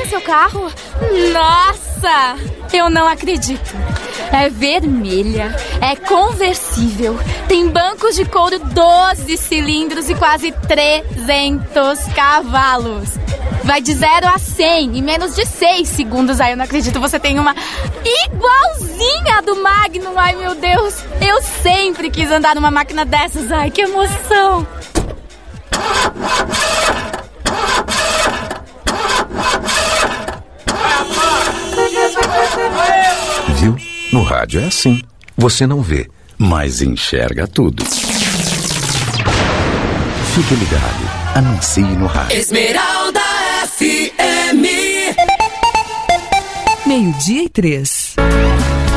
seu carro? Nossa! Eu não acredito. É vermelha, é conversível, tem bancos de couro 12 cilindros e quase 300 cavalos. Vai de 0 a 100 em menos de 6 segundos. Ai, eu não acredito, você tem uma igualzinha do Magnum. Ai, meu Deus, eu sempre quis andar numa máquina dessas. Ai, que emoção. Viu? No rádio é assim. Você não vê, mas enxerga tudo. Fique ligado. Anuncie no rádio. Esmeralda FM. 12:03.